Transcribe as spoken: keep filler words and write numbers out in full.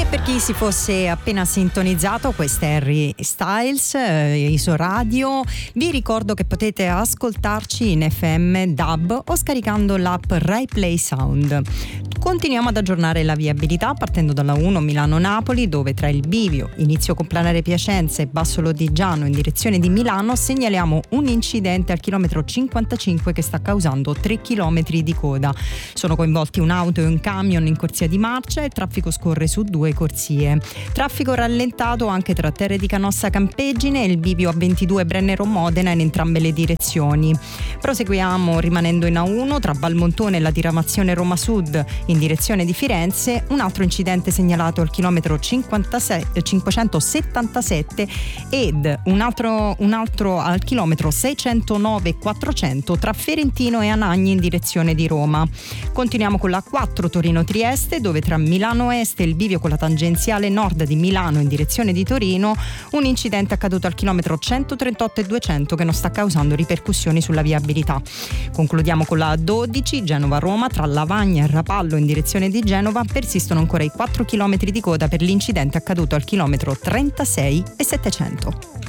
Per chi si fosse appena sintonizzato, questa è Harry Styles, eh, Isoradio. Vi ricordo che potete ascoltarci in F M, D A B o scaricando l'app Rai Play Sound. Continuiamo ad aggiornare la viabilità partendo dalla uno Milano-Napoli, dove tra il bivio Inizio Complanare Piacenza e Basso Lodigiano in direzione di Milano segnaliamo un incidente al chilometro cinquantacinque che sta causando tre chilometri di coda. Sono coinvolti un'auto e un camion in corsia di marcia e il traffico scorre su due corsie. Traffico rallentato anche tra Terre di Canossa Campeggine e il bivio A ventidue Brennero Modena in entrambe le direzioni. Proseguiamo rimanendo in A uno tra Valmontone e la diramazione Roma Sud in direzione di Firenze, un altro incidente segnalato al chilometro cinquantasette, cinquecentosettantasette ed un altro, un altro al chilometro seicentonove quattrocento tra Ferentino e Anagni in direzione di Roma. Continuiamo con la quattro Torino-Trieste, dove tra Milano Est e il bivio con la tangenziale nord di Milano in direzione di Torino un incidente accaduto al chilometro centotrentotto e duecento che non sta causando ripercussioni sulla viabilità. Concludiamo con la dodici Genova-Roma tra Lavagna e Rapallo in direzione di Genova. Persistono ancora i quattro chilometri di coda per l'incidente accaduto al chilometro trentasei e settecento.